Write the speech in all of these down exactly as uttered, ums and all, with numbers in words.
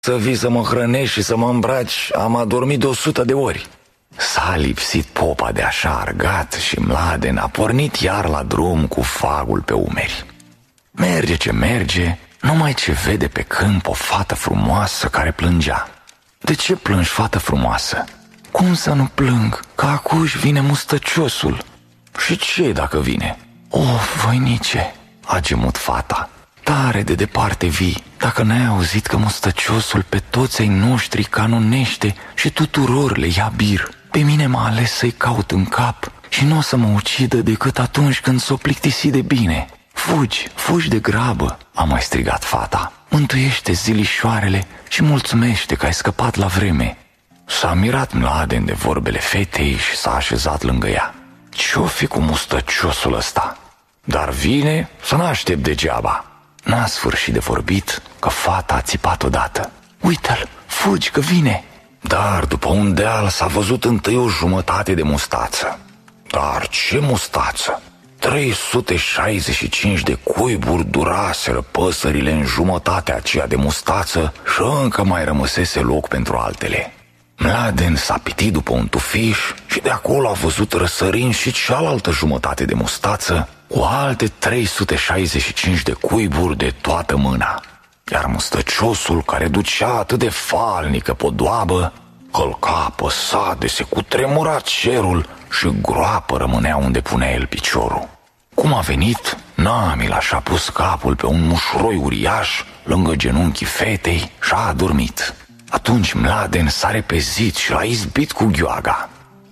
să vii să mă hrănești și să mă îmbraci, am adormit de o sută de ori. S-a lipsit popa de așa argat și Mladen a pornit iar la drum cu fagul pe umeri. Merge ce merge, numai ce vede pe câmp o fată frumoasă care plângea. De ce plângi, fată frumoasă? Cum să nu plâng, că acuși vine mustăciosul. Și ce dacă vine? Of, voinice, a gemut fata. Tare de departe vii, dacă n-ai auzit că mustăciosul pe toți ai noștri canunește și tuturor le ia bir. Pe mine m-a ales să-i caut în cap și nu o să mă ucidă decât atunci când s-o plictisi de bine. Fugi, fugi de grabă, a mai strigat fata. Mântuiește zilișoarele și mulțumește că ai scăpat la vreme. S-a mirat Mladen de vorbele fetei și s-a așezat lângă ea. Ce-o fi cu mustăciosul ăsta? Dar vine să n-aștept degeaba. N-a sfârșit de vorbit că fata a țipat odată. Uită-l, fugi că vine! Dar după un deal s-a văzut întâi o jumătate de mustață. Dar ce mustață! trei sute șaizeci și cinci de cuiburi duraseră păsările în jumătatea aceea de mustață și încă mai rămăsese loc pentru altele. Mladen s-a pitit după un tufiș și de acolo a văzut răsărind și cealaltă jumătate de mustață cu alte trei sute șaizeci și cinci de cuiburi de toată mâna. Iar mustăciosul, care ducea atât de falnică podoabă, călca păsat de se cutremura cerul și groapă rămânea unde punea el piciorul. Cum a venit, Namila și-a pus capul pe un mușuroi uriaș lângă genunchii fetei și a adormit. Atunci Mladen s-a repezit și l-a izbit cu ghioaga.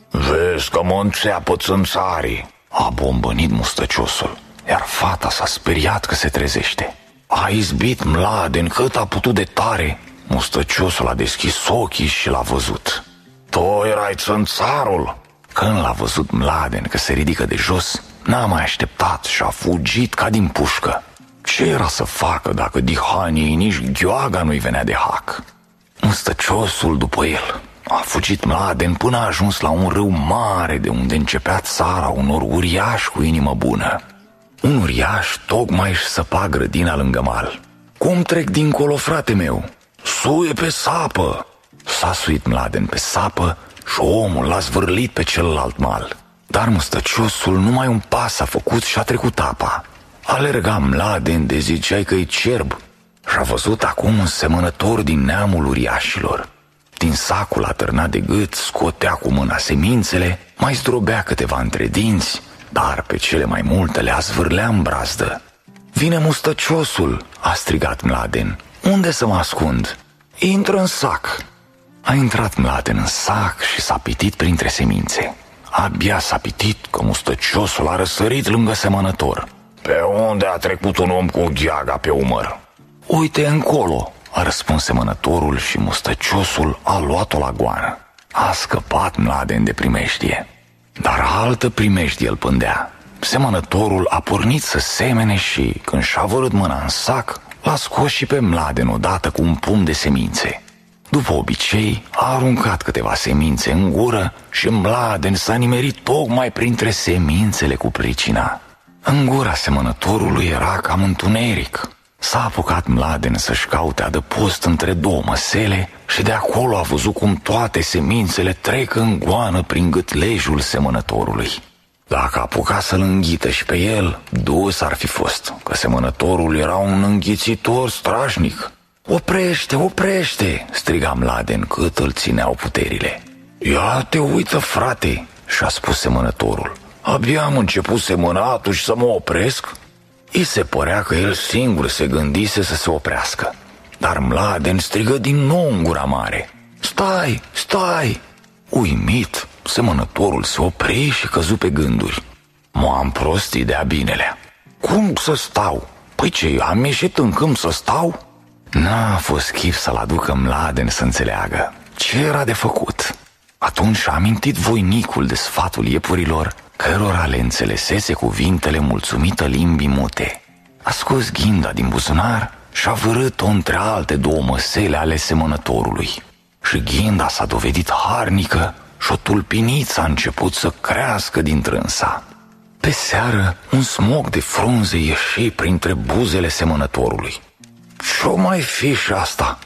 Vezi că mă înțeapă țânțarii, a bombănit mustăciosul, iar fata s-a speriat că se trezește. A izbit Mladen cât a putut de tare. Mustăciosul a deschis ochii și l-a văzut. Tu erai țânțarul? Când l-a văzut Mladen că se ridică de jos, n-a mai așteptat și a fugit ca din pușcă. Ce era să facă dacă dihaniei nici ghioaga nu-i venea de hac? Mustăciosul după el. A fugit Mladen până a ajuns la un râu mare de unde începea țara unor uriași cu inimă bună. Un uriaș tocmai își săpa grădina lângă mal. Cum trec dincolo, frate meu? Suie pe sapă! S-a suit Mladen pe sapă și omul l-a zvârlit pe celălalt mal. Dar mustăciosul numai un pas a făcut și a trecut apa. Alerga Mladen de ziceai că-i cerb și a văzut acum un semănător din neamul uriașilor. Din sacul atârnat de gât scotea cu mâna semințele, mai zdrobea câteva între dinți, dar pe cele mai multe le-a zvârlea în brazdă. Vine mustăciosul, a strigat Mladen. Unde să mă ascund? Intră în sac. A intrat Mladen în sac și s-a pitit printre semințe. Abia s-a pitit că mustăciosul a răsărit lângă semănător. Pe unde a trecut un om cu gheaga pe umăr? Uite încolo, a răspuns semănătorul și mustăciosul a luat-o la goană. A scăpat Mladen de primejdie. Dar altă primejdie îl pândea. Semănătorul a pornit să semene și, când și-a vărât mâna în sac, l-a scos și pe Mladen odată cu un pumn de semințe. După obicei, a aruncat câteva semințe în gură și Mladen s-a nimerit tocmai printre semințele cu pricina. În gura semănătorului era cam întuneric. S-a apucat Mladen să-și caute adăpost între două măsele și de acolo a văzut cum toate semințele trec în goană prin gâtlejul semănătorului. Dacă apuca să-l înghită și pe el, dus ar fi fost, că semănătorul era un înghițitor strașnic. Oprește, oprește, striga Mladen cât îl țineau puterile. Ia te uită, frate, și-a spus semănătorul. Abia am început semănatul și să mă opresc? I se părea că el singur se gândise să se oprească. Dar Mladen strigă din nou în gura mare. Stai, stai! Uimit, semănătorul se opri și căzu pe gânduri. M-am prostit de-a binelea. Cum să stau? Păi ce, am ieșit în câmp să stau? N-a fost chip să-l aducă Mladen să înțeleagă ce era de făcut. Atunci a amintit voinicul de sfatul iepurilor, cărora le înțelesese cuvintele mulțumită limbii mute. A scos ghinda din buzunar și a vârât-o între alte două măsele ale semănătorului. Și ghinda s-a dovedit harnică și o tulpiniță a început să crească din trânsa. Pe seară, un smog de frunze ieși printre buzele semănătorului. Ce-o mai fi și asta?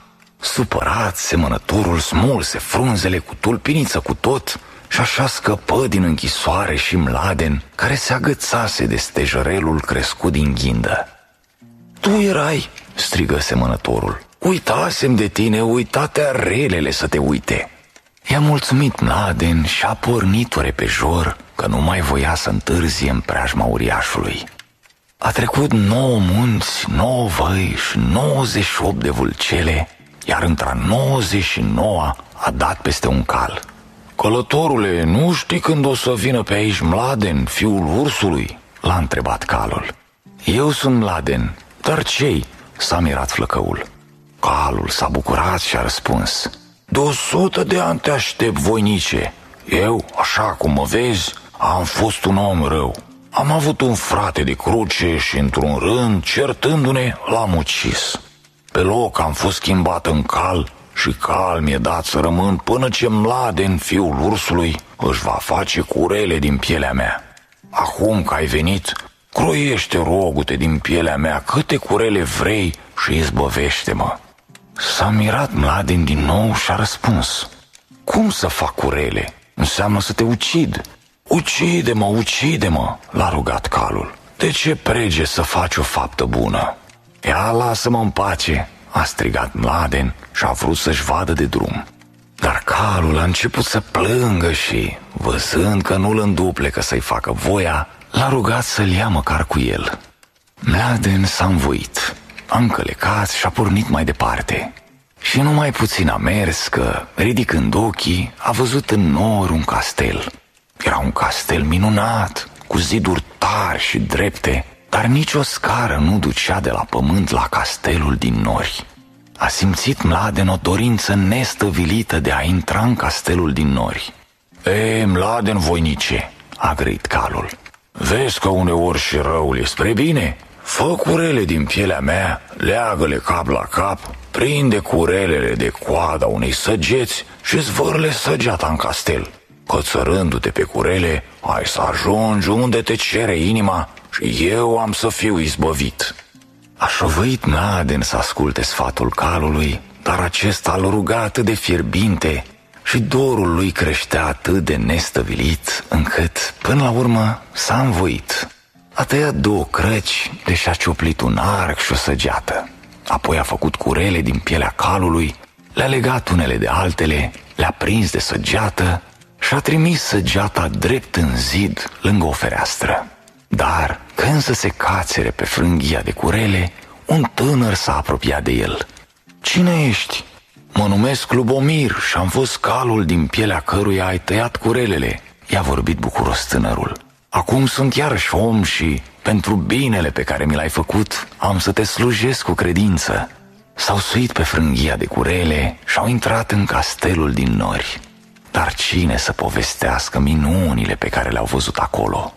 Supărat, semănătorul smulse frunzele cu tulpiniță cu tot și așa scăpă din închisoare și Mladen, care se agățase de stejărelul crescut din ghindă. Tu erai, strigă semănătorul. Uitasem de tine, uitatea relele să te uite. I-a mulțumit Mladen și a pornit-o repejor, că nu mai voia să întârzie în preajma uriașului. A trecut nouă munți, nouă văi și nouăzeci și opt de vâlcele, iar într-a nouăzeci și noua a dat peste un cal. Călătorule, nu știi când o să vină pe aici Mladen, fiul ursului? L-a întrebat calul. Eu sunt Mladen, dar ce-i? S-a mirat flăcăul. Calul s-a bucurat și a răspuns. De o sută de ani te aștept, voinice. Eu, așa cum mă vezi, am fost un om rău. Am avut un frate de cruce și într-un rând, certându-ne, l-am ucis. Pe loc am fost schimbat în cal și cal mi-e dat să rămân până ce Mladen, fiul ursului, își va face curele din pielea mea. Acum că ai venit, croiește, rogu-te, din pielea mea câte curele vrei și izbăvește-mă. S-a mirat Mladen din nou și a răspuns. Cum să fac curele? Înseamnă să te ucid. Ucide-mă, ucide-mă, l-a rugat calul. De ce prege să faci o faptă bună? Ia, lasă-mă în pace, a strigat Mladen și a vrut să-și vadă de drum. Dar calul a început să plângă și, văzând că nu-l înduplecă să-i facă voia, l-a rugat să-l ia măcar cu el. Mladen s-a învoit, a încălecat și a pornit mai departe. Și numai puțin a mers că, ridicând ochii, a văzut în nor un castel. Era un castel minunat, cu ziduri tari și drepte, dar nicio scară nu ducea de la pământ la castelul din nori. A simțit Mladen o dorință nestăvilită de a intra în castelul din nori. E, Mladen, voinice, a grăit calul, vezi că uneori și răul e spre bine? Fă curele din pielea mea, leagă-le cap la cap, prinde curelele de coada unei săgeți și zvârle săgeata în castel. Cățărându-te pe curele, ai să ajungi unde te cere inima și eu am să fiu izbăvit. A șovăit Mladen să asculte sfatul calului, dar acesta l-a rugat atât de fierbinte și dorul lui creștea atât de nestăvilit, încât, până la urmă, s-a învoit. A tăiat două crăci, deși a cioplit un arc și o săgeată. Apoi a făcut curele din pielea calului, le-a legat unele de altele, le-a prins de săgeată și a trimis săgeata drept în zid, lângă o fereastră. Dar, când să se cațere pe frânghia de curele, un tânăr s-a apropiat de el. Cine ești? Mă numesc Lubomir și am fost calul din pielea căruia ai tăiat curelele, i-a vorbit bucuros tânărul. Acum sunt iarăși om și, pentru binele pe care mi l-ai făcut, am să te slujesc cu credință. S-au suit pe frânghia de curele și au intrat în castelul din nori. Dar cine să povestească minunile pe care le-au văzut acolo?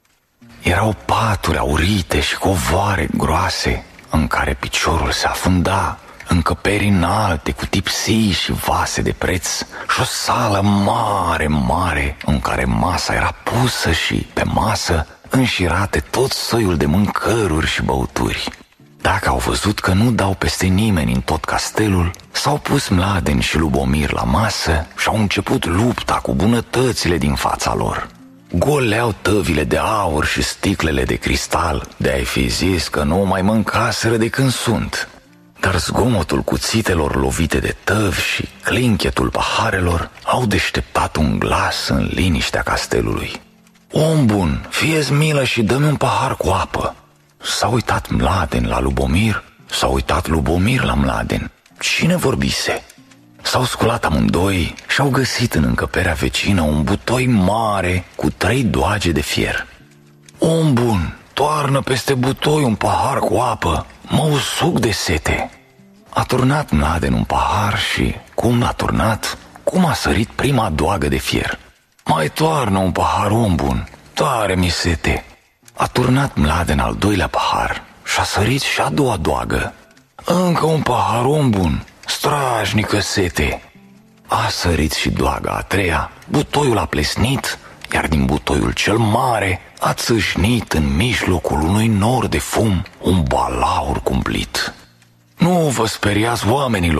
Erau paturi aurite și covoare groase în care piciorul se afunda, încăperi înalte cu tipsii și vase de preț și o sală mare, mare în care masa era pusă și pe masă înșirate tot soiul de mâncăruri și băuturi. Dacă au văzut că nu dau peste nimeni în tot castelul, s-au pus Mladen și Lubomir la masă și au început lupta cu bunătățile din fața lor. Goleau tăvile de aur și sticlele de cristal, de a-i fi zis că nu mai mâncaseră de când sunt. Dar zgomotul cuțitelor lovite de tăvi și clinchetul paharelor au deșteptat un glas în liniștea castelului. Om bun, fie-ți milă și dă-mi un pahar cu apă. S-a uitat Mladen la Lubomir, s-a uitat Lubomir la Mladen. Cine vorbise? S-au sculat amândoi și au găsit în încăperea vecină un butoi mare cu trei doage de fier. Om bun, toarnă peste butoi un pahar cu apă, mă usuc de sete. A turnat Mladen un pahar și, cum l-a turnat, cum a sărit prima doagă de fier. Mai toarnă un pahar, om bun, tare mi sete. A turnat Mladen al doilea pahar și a sărit și a doua doagă. Încă un pahar, om bun, strașnică sete. A sărit și doaga a treia, butoiul a plesnit, iar din butoiul cel mare a țâșnit în mijlocul unui nor de fum un balaur cumplit. Nu vă speriați, oamenilor,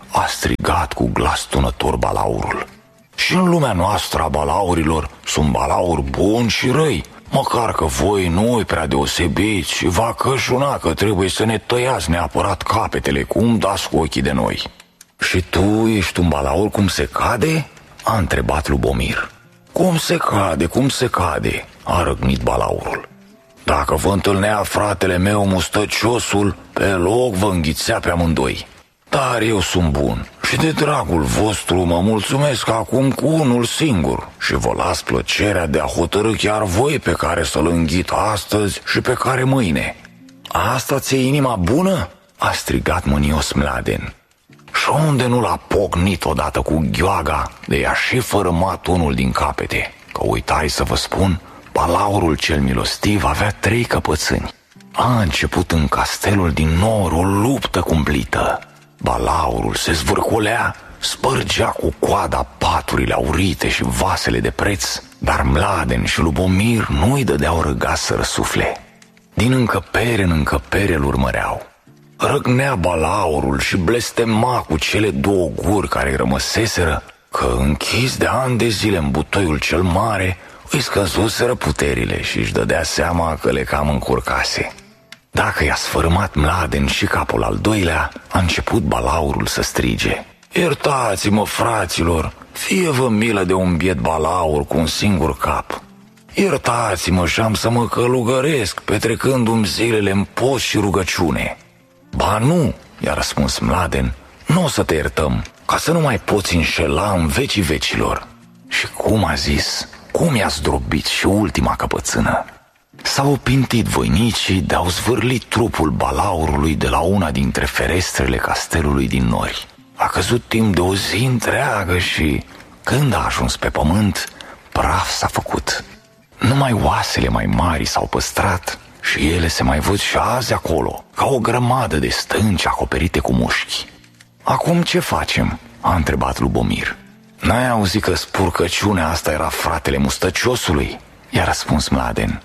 a strigat cu glas tunător balaurul. Și în lumea noastră a balaurilor sunt balauri buni și răi, măcar că voi nu-i prea deosebiți și va cășuna că trebuie să ne tăiați neapărat capetele, cum dați cu ochii de noi. Și tu ești un balaur cum se cade? A întrebat Lubomir. Cum se cade, cum se cade, a răgnit balaurul. Dacă vă întâlnea fratele meu mustăciosul, pe loc vă înghițea pe amândoi. Dar eu sunt bun și de dragul vostru mă mulțumesc acum cu unul singur și vă las plăcerea de a hotărî chiar voi pe care să-l înghit astăzi și pe care mâine. Asta ți-e inima bună? A strigat mânios Mladen. Și unde nu l-a pocnit odată cu gheoaga de i-a și fărâmat unul din capete? Că uitai să vă spun, balaurul cel milostiv avea trei căpățâni. A început în castelul din nor o luptă cumplită. Balaurul se zvârcolea, spărgea cu coada paturile aurite și vasele de preț, dar Mladen și Lubomir nu-i dădeau răgaz să răsufle. Din încăpere în încăpere îl urmăreau. Răgnea balaurul și blestema cu cele două guri care îi rămăseseră că, închis de ani de zile în butoiul cel mare, îi scăzuseră puterile și își dădea seama că le cam încurcase. Dacă i-a sfărâmat Mladen și capul al doilea, a început balaurul să strige. Iertați-mă, fraților, fie-vă milă de un biet balaur cu un singur cap. Iertați-mă și am să mă călugăresc, petrecându-mi zilele în post și rugăciune. Ba nu, i-a răspuns Mladen, nu o să te iertăm, ca să nu mai poți înșela în vecii vecilor. Și cum a zis, cum i-a zdrobit și ultima căpățână. S-au opintit voinicii de-au zvârlit trupul balaurului de la una dintre ferestrele castelului din nori. A căzut timp de o zi întreagă și, când a ajuns pe pământ, praf s-a făcut. Numai oasele mai mari s-au păstrat și ele se mai văd și azi acolo, ca o grămadă de stânci acoperite cu mușchi. Acum ce facem? A întrebat Lubomir. N-ai auzit că spurcăciunea asta era fratele mustăciosului? I-a răspuns Mladen.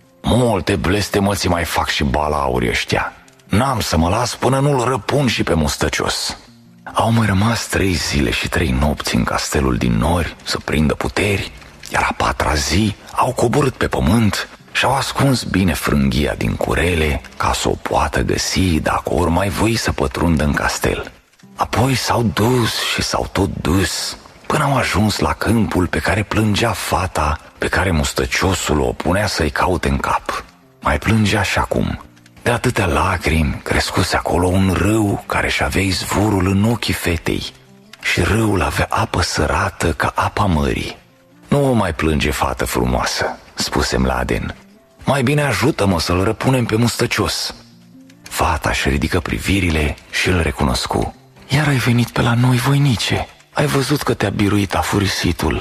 Multe blestemății mai fac și balaurii ăștia. N-am să mă las până nu-l răpun și pe mustăcios. Au mai rămas trei zile și trei nopți în castelul din nori să prindă puteri, iar a patra zi au coborât pe pământ și-au ascuns bine frânghia din curele ca să o poată găsi dacă ori mai voi să pătrundă în castel. Apoi s-au dus și s-au tot dus până au ajuns la câmpul pe care plângea fata pe care mustăciosul o punea să-i caute în cap. Mai plângea și acum. De atâtea lacrimi crescuse acolo un râu care și avea izvorul în ochii fetei și râul avea apă sărată ca apa mării. Nu o mai plânge, fată frumoasă, spuse Mladen. Mai bine ajută-mă să-l răpunem pe mustăcios. Fata își ridică privirile și îl recunoscu. Iar ai venit pe la noi, voinice. Ai văzut că te-a biruit afurisitul.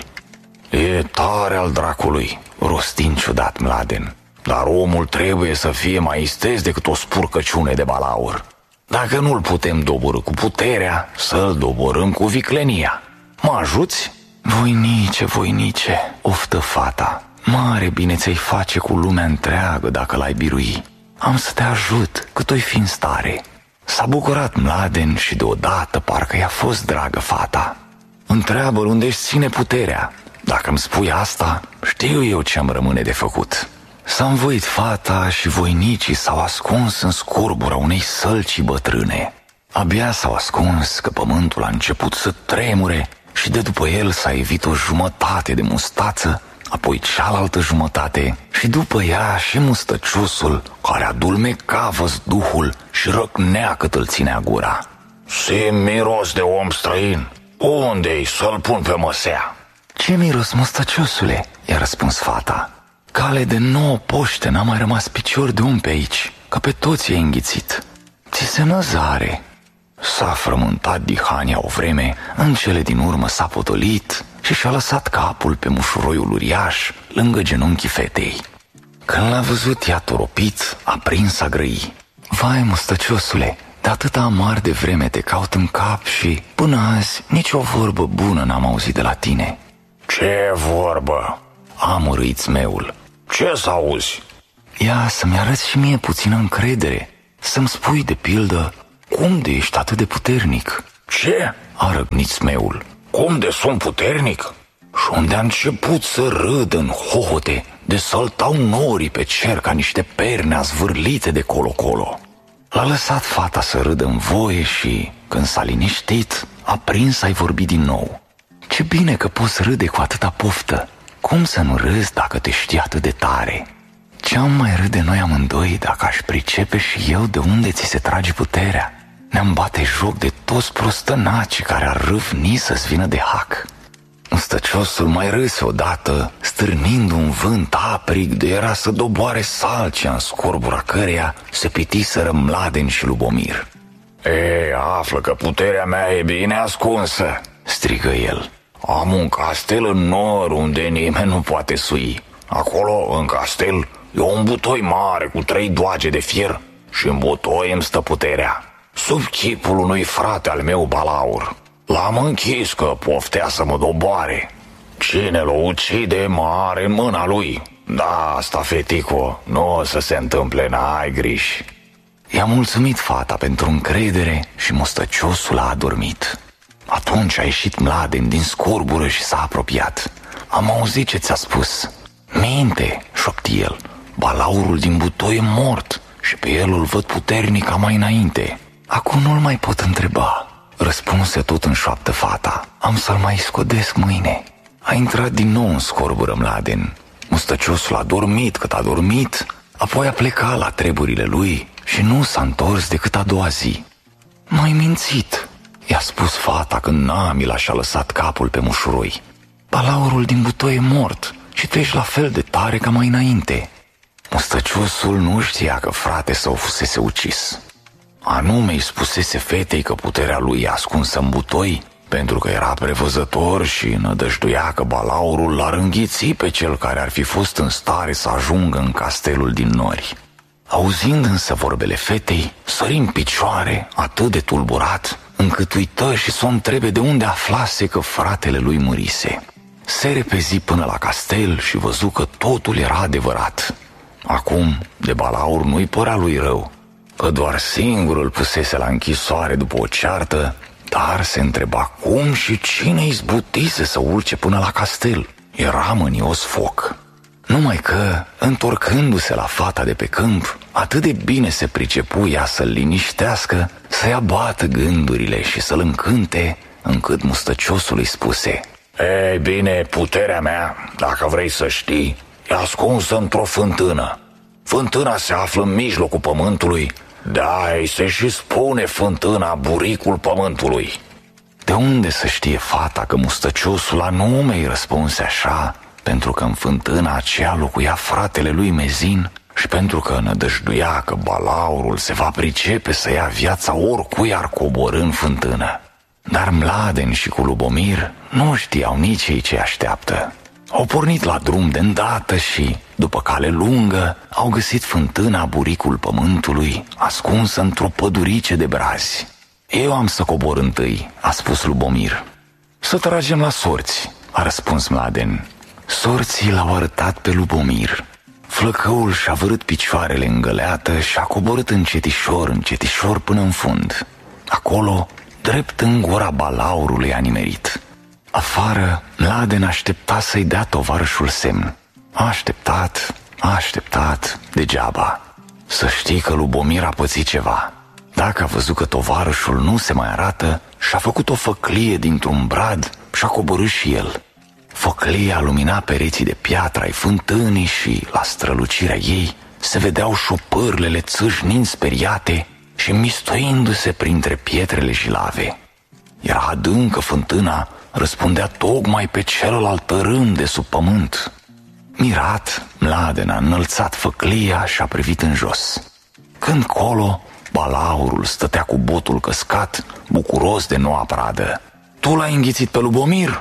E tare al dracului, rostind ciudat Mladen. Dar omul trebuie să fie mai isteț decât o spurcăciune de balaur. Dacă nu-l putem doborî cu puterea, să-l doborâm cu viclenia. Mă ajuți? Voinice, voinice, oftă fata. Mare bine ți-ai face cu lumea întreagă dacă l-ai birui. Am să te ajut cât o-i fi în stare. S-a bucurat Mladen și deodată parcă i-a fost dragă fata. Întreabă-l unde-și ține puterea. Dacă îmi spui asta, știu eu ce-mi rămâne de făcut. S-a învoit fata și voinicii s-au ascuns în scurbura unei sălci bătrâne. Abia s-au ascuns că pământul a început să tremure și de după el s-a evit o jumătate de mustață, apoi cealaltă jumătate și după ea și mustăciosul care adulmeca văzduhul și răcnea cât îl ținea gura. Simt miros de om străin. Unde-i să-l pun pe măsea? Ce miros, mustăciosule? I-a răspuns fata. Cale de nouă poște, n-a mai rămas picior de om pe aici, că pe toți i-ai înghițit. Ți se năzare. S-a frământat dihania o vreme, în cele din urmă s-a potolit și și-a lăsat capul pe mușuroiul uriaș lângă genunchii fetei. Când l-a văzut ea toropit, a prins a grăi. Vai, mustăciosule, de atâta amar de vreme te caut în cap și până azi nici o vorbă bună n-am auzit de la tine. Ce vorbă? A mărâit zmeul. Ce să auzi? Ia să-mi arăți și mie puțină încredere, să-mi spui de pildă cum de ești atât de puternic. Ce? A răgnit Smeul. Cum de sunt puternic? Și unde a început să râdă în hohote, de săltau norii pe cer ca niște perne azvârlite de colo-colo. L-a lăsat fata să râdă în voie și, când s-a liniștit, a prins să-i vorbi din nou. Ce bine că poți râde cu atâta poftă. Cum să nu râzi dacă te știi atât de tare? Ce-am mai râde noi amândoi dacă aș pricepe și eu de unde ți se trage puterea? Ne-am bate joc de toți prostănacii care ar râvni să-ți vină de hac. Mustăciosul mai râse odată, stârnind un vânt aprig de era să doboare salcea în scorbura căreia se pitiseră Mladen și Lubomir. Ei, află că puterea mea e bine ascunsă, strigă el. Am un castel în nor unde nimeni nu poate sui. Acolo, în castel, e un butoi mare cu trei doage de fier și în butoi îmi stă puterea. Sub chipul unui frate al meu Balaur. L-am închis că poftea să mă doboare. Cine l-o ucide mare în mâna lui. Da, asta, fetico, nu o să se întâmple, n-ai griji. I-a mulțumit fata pentru încredere și mustăciosul a adormit. Atunci a ieșit Mladen din scorbură și s-a apropiat. Am auzit ce ți-a spus. Minte, șopti el, Balaurul din butoi e mort și pe el îl văd puternic ca mai înainte. Acum nu-l mai pot întreba, răspunse tot în șoaptă fata. Am să-l mai scodesc mâine. A intrat din nou în scorbură Mladen. Mustăciosul a dormit cât a dormit, apoi a plecat la treburile lui și nu s-a întors decât a doua zi. M-ai mințit, i-a spus fata când Namila și-a lăsat capul pe mușuroi. Balaurul din butoi e mort și tu ești la fel de tare ca mai înainte. Mustăciosul nu știa că frate său fusese ucis. Anume îi spusese fetei că puterea lui e ascunsă în butoi, pentru că era prevăzător și nădăjduia că Balaurul l-ar înghiți pe cel care ar fi fost în stare să ajungă în castelul din nori. Auzind însă vorbele fetei, sări în picioare atât de tulburat, încât uită și s-o întrebe de unde aflase că fratele lui murise. Se repezi până la castel și văzu că totul era adevărat. Acum, de Balaur nu-i părea lui rău, că doar singur îl pusese la închisoare după o ceartă, dar se întreba cum și cine izbutise să urce până la castel. Era mânios foc. Numai că, întorcându-se la fata de pe câmp, atât de bine se pricepu ea să-l liniștească, să-i abată gândurile și să-l încânte, încât mustăciosul îi spuse: Ei bine, puterea mea, dacă vrei să știi, e ascunsă într-o fântână. Fântâna se află în mijlocul pământului, da, îi se și spune fântâna buricul pământului. De unde să știe fata că mustăciosul anume îi răspunse așa? Pentru că în fântâna aceea locuia fratele lui Mezin și pentru că nădăjduia că Balaurul se va pricepe să ia viața oricui ar coborî în fântână. Dar Mladen și cu Lubomir nu știau nici ei ce așteaptă. Au pornit la drum de îndată și, după cale lungă, au găsit fântâna buricul pământului, ascunsă într-o pădurice de brazi. Eu am să cobor întâi, a spus Lubomir. Să tragem la sorți, a răspuns Mladen. Sorții l-au arătat pe Lubomir. Flăcăul și-a vărât picioarele în găleată și a coborât încetișor, încetișor până în fund. Acolo, drept în gura Balaurului, a nimerit. Afară, Mladen aștepta să-i dea tovarășul semn. A așteptat, a așteptat, degeaba. Să știi că Lubomir a pățit ceva. Dacă a văzut că tovarășul nu se mai arată, și-a făcut o făclie dintr-un brad și-a coborât și el. Făclia lumina pereții de piatră ai fântânii și, la strălucirea ei, se vedeau șopârlele țâșnind speriate și mistuindu-se printre pietrele jilave. Era adâncă fântâna, răspundea tocmai pe celălalt tărâm de sub pământ. Mirat, Mladen a înălțat făclia și a privit în jos. Când colo, Balaurul stătea cu botul căscat, bucuros de noua pradă. Tu l-ai înghițit pe Lubomir?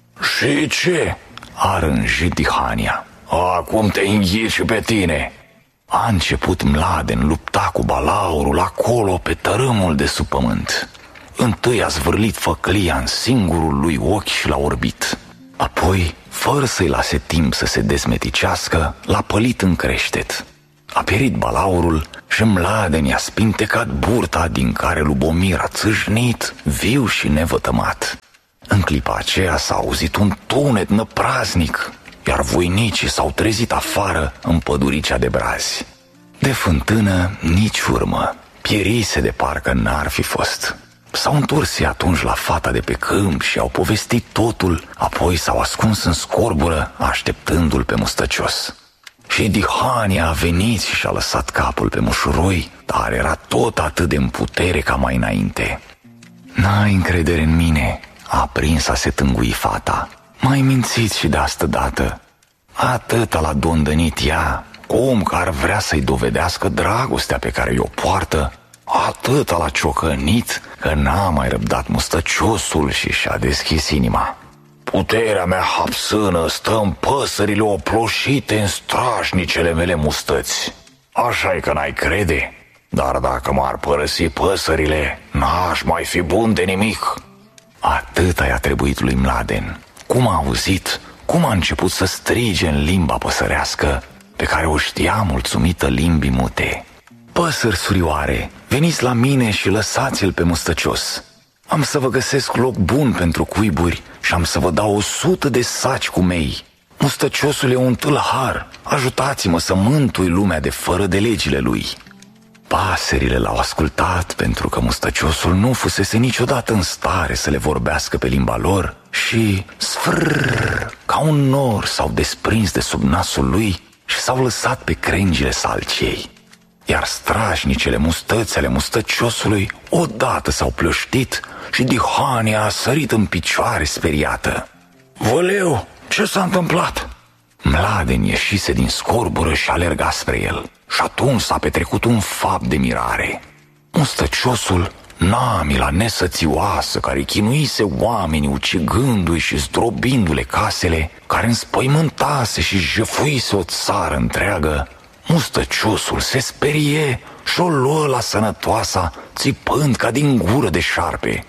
Și ce? A rânjit Tihania. Acum te înghiți și pe tine. A început Mladen lupta cu Balaurul acolo pe tărâmul de sub pământ. Întâi a zvârlit făclia în singurul lui ochi și l-a orbit. Apoi, fără să-i lase timp să se dezmeticească, l-a pălit în creștet. A pierit balaurul și Mladen i-a spintecat burta din care Lubomir a țâșnit, viu și nevătămat. În clipa aceea s-a auzit un tunet năpraznic, iar voinicii s-au trezit afară în păduricea de brazi. De fântână nici urmă, pierise de parcă n-ar fi fost. S-au întors atunci la fata de pe câmp și au povestit totul, apoi s-au ascuns în scorbură, așteptându-l pe Mustăcios. Și Dihania a venit și și-a lăsat capul pe mușuroi, dar era tot atât de în putere ca mai înainte. "N-ai încredere în mine?" a prins a se tângui fata. "M-ai mințit și de astă dată." Atâta l-a dondănit ea, cum că ar vrea să-i dovedească dragostea pe care i-o poartă, atâta l-a ciocănit că n-a mai răbdat Mustăciosul și și-a deschis inima. "Puterea mea hapsână stă în păsările oploșite în strașnicele mele mustăți. Așa-i că n-ai crede, dar dacă m-ar părăsi păsările, n-aș mai fi bun de nimic." Atâta i-a trebuit lui Mladen. Cum a auzit, cum a început să strige în limba păsărească, pe care o știa mulțumită limbii mute. "Păsări surioare, veniți la mine și lăsați-l pe Mustăcios. Am să vă găsesc loc bun pentru cuiburi și am să vă dau o sută de saci cu mei. Mustăciosul e un tâlhar, ajutați-mă să mântui lumea de fără de legile lui." Pasările l-au ascultat pentru că Mustăciosul nu fusese niciodată în stare să le vorbească pe limba lor și, sfrrr, ca un nor s-au desprins de sub nasul lui și s-au lăsat pe crengile salciei. Iar strașnicele mustăți ale Mustăciosului odată s-au plăștit și Dihania a sărit în picioare speriată. "Văleu, ce s-a întâmplat?" Mladen ieșise din scorbură și alerga spre el. Și atunci s-a petrecut un fapt de mirare. Mustăciosul, namila nesățioasă care chinuise oamenii ucigându-i și zdrobindu-le casele, care înspăimântase și jefuise o țară întreagă, Mustăciosul se sperie și o luă la sănătoasa, țipând ca din gură de șarpe.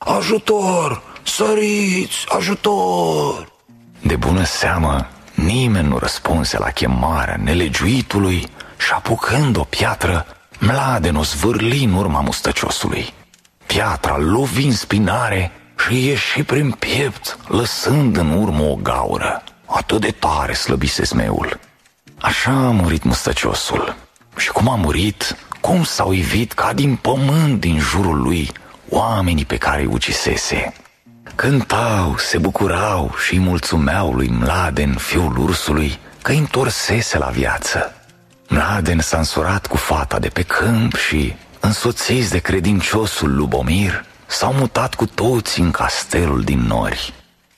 "Ajutor! Săriți! Ajutor!" De bună seamă, nimeni nu răspunse la chemarea nelegiuitului și apucând o piatră, Mladen o zvârli în urma Mustăciosului. Piatra lovi în spinare și ieși prin piept, lăsând în urmă o gaură. Atât de tare slăbise smeul. Așa a murit Mustăciosul. Și cum a murit, cum s-au ivit ca din pământ din jurul lui oamenii pe care îi ucisese. Cântau, se bucurau și îi mulțumeau lui Mladen, fiul ursului, că îi întorsese la viață. Mladen s-a însurat cu fata de pe câmp și, însoțiți de credinciosul Lubomir, s-au mutat cu toți în castelul din nori.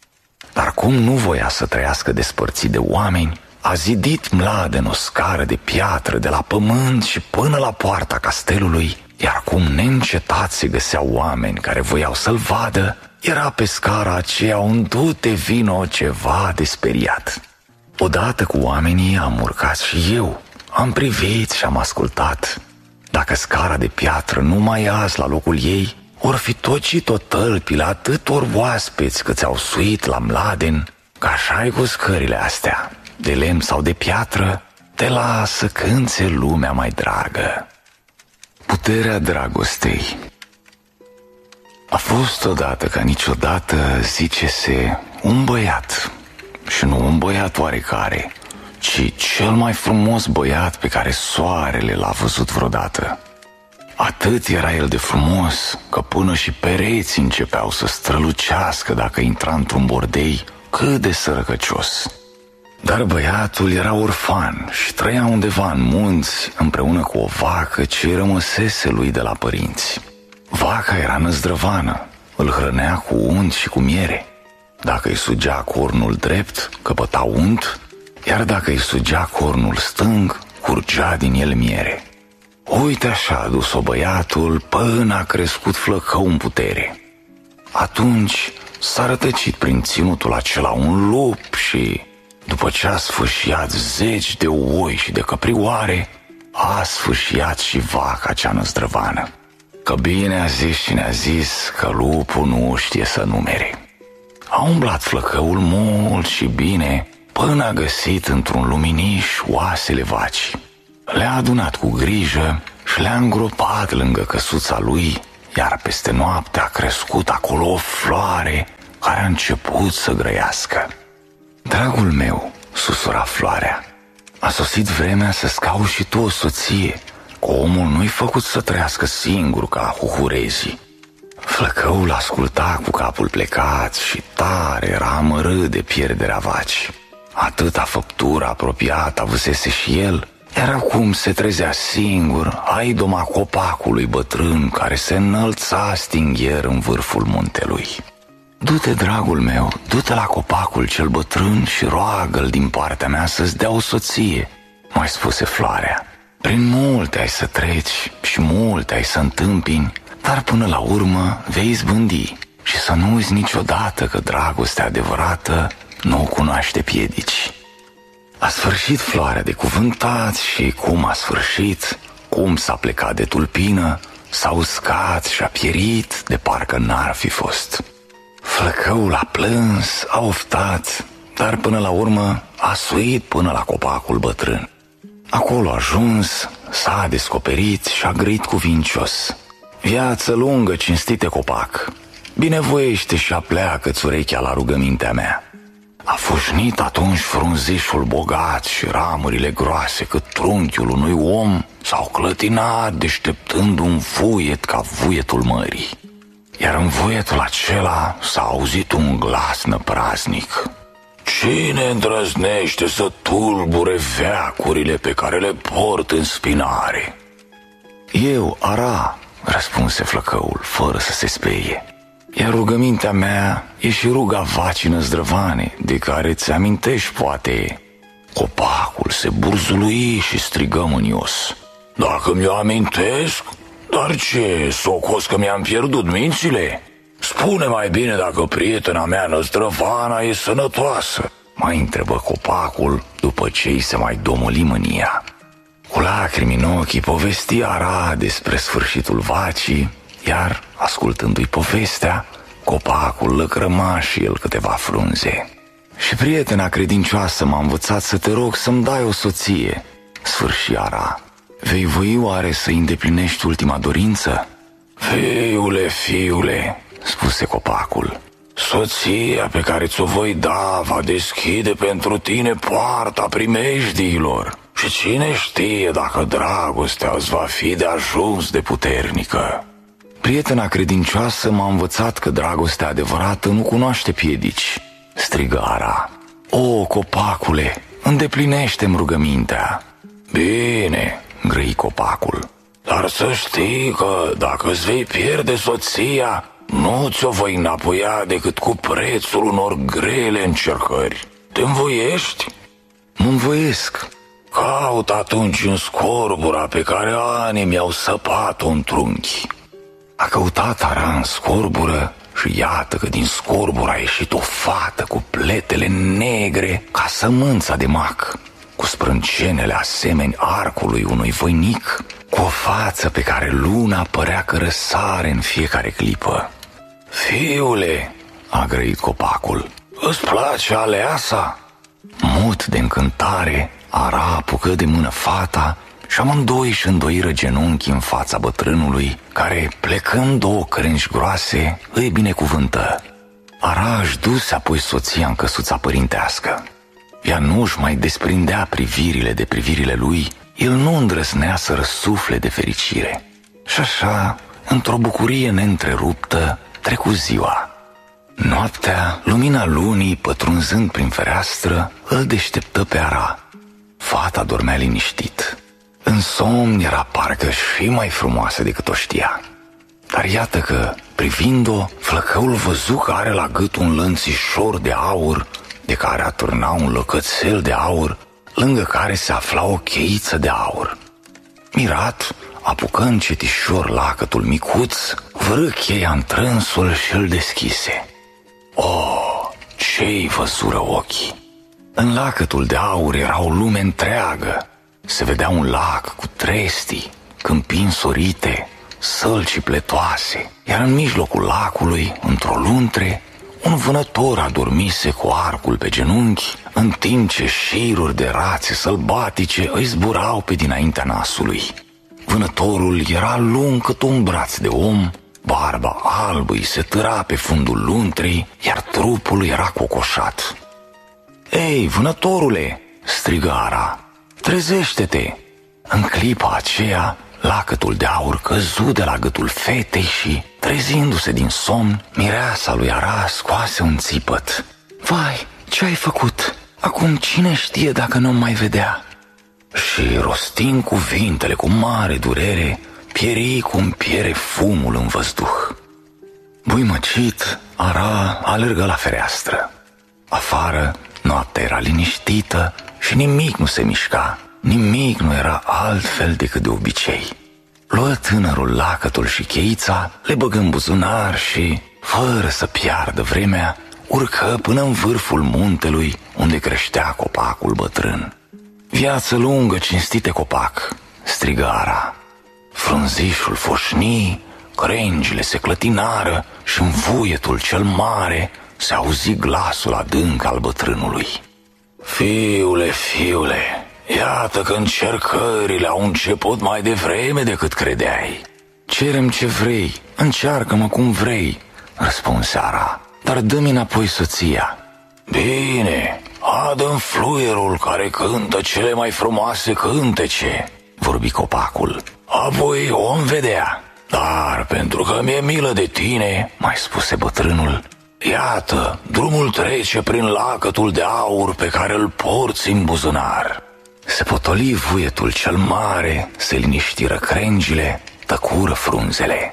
Dar cum nu voia să trăiască despărțit de oameni, a zidit Mladen o scară de piatră de la pământ și până la poarta castelului, iar cum neîncetat se găseau oameni care voiau să-l vadă, era pe scara aceea un du-te vino ceva de speriat. Odată cu oamenii am urcat și eu, am privit și am ascultat. Dacă scara de piatră nu mai azi la locul ei, or fi tocit-o tălpile atâtor oaspeți că ți-au suit la Mladen, că așa-i cu scările astea, de lemn sau de piatră, te lasă când ți-e lumea mai dragă. Puterea dragostei. A fost odată ca niciodată, zice-se, un băiat, și nu un băiat oarecare, ci cel mai frumos băiat pe care soarele l-a văzut vreodată. Atât era el de frumos că până și pereții începeau să strălucească dacă intra într-un bordei cât de sărăcăcios. Dar băiatul era orfan și trăia undeva în munți împreună cu o vacă ce îi rămăsese lui de la părinți. Vaca era năzdrăvană, îl hrănea cu unt și cu miere. Dacă îi sugea cornul drept, căpăta unt, iar dacă îi sugea cornul stâng, curgea din el miere. Uite așa a dus-o băiatul până a crescut flăcău în putere. Atunci s-a rătăcit prin ținutul acela un lup și, după ce a sfâșiat zeci de oi și de căprioare, a sfâșiat și vaca cea năzdrăvană. Că bine a zis și ne-a zis că lupul nu știe să numere. A umblat flăcăul mult și bine până a găsit într-un luminiș oasele vacii. Le-a adunat cu grijă și le-a îngropat lângă căsuța lui, iar peste noapte a crescut acolo o floare care a început să grăiască. Dragul meu, susura floarea, a sosit vremea să-ți cauți și tu o soție, că omul nu-i făcut să trăiască singur ca huhurezii. Flăcăul asculta cu capul plecat și tare era amărât de pierderea vacii. Atâta făptură apropiată avusese și el, iar acum se trezea singur, a idoma copacului bătrân care se înălța stingher în vârful muntelui. Du-te, dragul meu, du-te la copacul cel bătrân și roagă-l din partea mea să-ți dea o soție, mai spuse floarea. Prin multe ai să treci și multe ai să întâmpini, dar până la urmă vei izbândi și să nu uiți niciodată că dragostea adevărată nu cunoaște piedici. A sfârșit floarea de cuvântat și cum a sfârșit, cum s-a plecat de tulpină, s-a uscat și a pierit de parcă n-ar fi fost. Flăcăul a plâns, a oftat, dar până la urmă a suit până la copacul bătrân. Acolo a ajuns, s-a descoperit și a grăit cuvincios: viață lungă, cinstite copac, binevoiește și apleacă-ți urechea la rugămintea mea. A fușnit atunci frunzișul bogat și ramurile groase cât trunchiul unui om s-au clătinat deșteptând un vuiet ca vuietul mării. Iar în vuietul acela s-a auzit un glas năpraznic: cine îndrăznește să tulbure veacurile pe care le port în spinare? Eu, Ara, răspunse flăcăul, fără să se sperie. Iar rugămintea mea e și ruga vacii năzdrăvane, de care ți amintești poate. Copacul se burzului și strigă mânios: dacă mi-o amintesc? Dar ce, socos că mi-am pierdut mințile? Spune mai bine dacă prietena mea năzdrăvana e sănătoasă, mai întrebă copacul după ce îi se mai domoli mânia. Cu lacrimi în ochii povesti Ara despre sfârșitul vacii, iar, ascultându-i povestea, copacul lăcrăma și el câteva frunze. Și prietena credincioasă m-a învățat să te rog să-mi dai o soție, sfârși Ara. Vei voi oare să îndeplinești ultima dorință? Fiule, fiule, spuse copacul, soția pe care ți-o voi da va deschide pentru tine poarta primejdiilor. Și cine știe dacă dragostea îți va fi de ajuns de puternică. Prietena credincioasă m-a învățat că dragostea adevărată nu cunoaște piedici, strigă Ara. O, copacule, îndeplinește-mi rugămintea. Bine, grăi copacul, dar să știi că dacă îți vei pierde soția, nu ți-o voi înapoia decât cu prețul unor grele încercări. Te învoiești? Mă învoiesc. Caut atunci în scorbura pe care ani mi-au săpat-o în trunchi. A căutat Ara în scorbură și iată că din scorbura a ieșit o fată cu pletele negre ca sămânța de mac, cu sprâncenele asemeni arcului unui voinic, cu o față pe care luna părea că răsare în fiecare clipă. Fiule, a grăit copacul, îți place aleasa? Mut de încântare, Ara apucă de mână fata și amândoi își îndoiră genunchii în fața bătrânului, care, plecând două crengi groase, îi binecuvântă. Ara își duse apoi soția în căsuța părintească. Ea nu își mai desprindea privirile de privirile lui, el nu îndrăznea să răsufle de fericire. Și așa, într-o bucurie neîntreruptă, trecu ziua. Noaptea, lumina lunii, pătrunzând prin fereastră, îl deșteptă pe Ara. Fata dormea liniștit. În somn era parcă și mai frumoasă decât o știa. Dar iată că, privind-o, flăcăul văzu că are la gât un lănțișor de aur, de care atârna un lăcățel de aur, lângă care se afla o cheiță de aur. Mirat, apucă încetișor lacătul micuț, vră cheia în trânsul și îl deschise. Oh, ce-i văzură ochii! În lacătul de aur era o lume întreagă. Se vedea un lac cu trestii, câmpii însorite, sălci pletoase, iar în mijlocul lacului, într-o luntre, un vânător adormise cu arcul pe genunchi, în timp ce șiruri de rațe sălbatice îi zburau pe dinaintea nasului. Vânătorul era lung cât un braț de om, barba albă îi se târa pe fundul luntrei, iar trupul era cocoșat. „Ei, vânătorule!" strigă Ara, „trezește-te!" În clipa aceea, lacătul de aur căzu de la gâtul fetei și, trezindu-se din somn, mireasa lui Ara scoase un țipăt. „Vai, ce ai făcut? Acum cine știe dacă nu mai vedea?" Și, rostind cuvintele cu mare durere, pieri cum piere fumul în văzduh. Buimăcit, Ara alergă la fereastră. Afară, noaptea era liniștită și nimic nu se mișca, nimic nu era altfel decât de obicei. Luă tânărul lacătul și cheița, le băgă în buzunar și, fără să piardă vremea, urcă până în vârful muntelui unde creștea copacul bătrân. „Viață lungă, cinstite copac!" strigă Ara. Frunzișul foșni, crengile se clătinară și în vuietul cel mare se auzi glasul adânc al bătrânului. „Fiule, fiule, iată că încercările au început mai devreme decât credeai. Cerem ce vrei, încearcă-mă cum vrei," răspunse Ara, „dar dă-mi înapoi soția." „Bine, adă-mi fluierul care cântă cele mai frumoase cântece," vorbi copacul, „apoi om vedea. Dar pentru că mi-e milă de tine," mai spuse bătrânul, „iată, drumul trece prin lacătul de aur pe care îl porți în buzunar." Se potoli vuietul cel mare, se liniștiră crengile, tăcură frunzele.